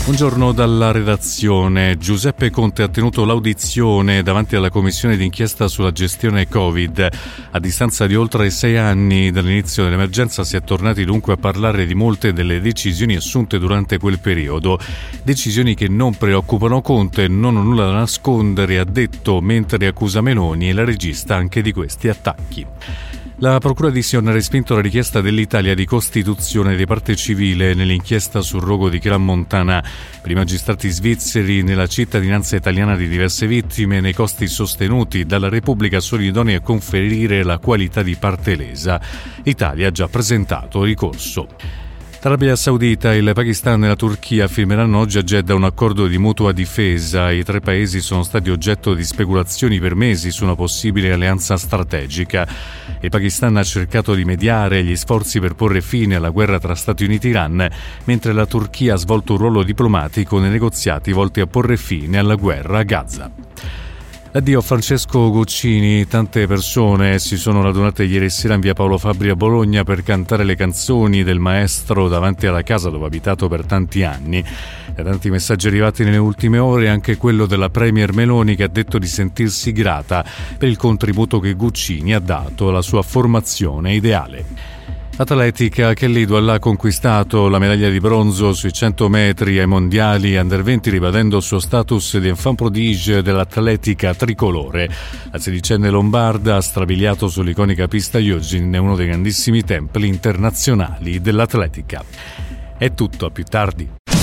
Buongiorno dalla redazione. Giuseppe Conte ha tenuto l'audizione davanti alla commissione d'inchiesta sulla gestione Covid. A distanza di oltre 6 anni dall'inizio dell'emergenza si è tornati dunque a parlare di molte delle decisioni assunte durante quel periodo. Decisioni che non preoccupano Conte, non ho nulla da nascondere, ha detto, mentre accusa Meloni e la regista anche di questi attacchi. La Procura di Sion ha respinto la richiesta dell'Italia di costituzione di parte civile nell'inchiesta sul rogo di Crans-Montana. Per i magistrati svizzeri, nella cittadinanza italiana di diverse vittime, nei costi sostenuti dalla Repubblica sono idonei a conferire la qualità di parte lesa. L'Italia ha già presentato ricorso. L'Arabia Saudita, il Pakistan e la Turchia firmeranno oggi a Jeddah un accordo di mutua difesa. I 3 paesi sono stati oggetto di speculazioni per mesi su una possibile alleanza strategica. Il Pakistan ha cercato di mediare gli sforzi per porre fine alla guerra tra Stati Uniti e Iran, mentre la Turchia ha svolto un ruolo diplomatico nei negoziati volti a porre fine alla guerra a Gaza. Addio Francesco Guccini. Tante persone si sono radunate ieri sera in via Paolo Fabbri a Bologna per cantare le canzoni del maestro davanti alla casa dove ha abitato per tanti anni. Da tanti messaggi arrivati nelle ultime ore, anche quello della Premier Meloni, che ha detto di sentirsi grata per il contributo che Guccini ha dato alla sua formazione ideale. Atletica, Kelly Douala ha conquistato la medaglia di bronzo sui 100 metri ai mondiali Under 20, ribadendo il suo status di enfant prodige dell'atletica tricolore. La sedicenne lombarda ha strabiliato sull'iconica pista Eugene, uno dei grandissimi templi internazionali dell'atletica. È tutto, a più tardi.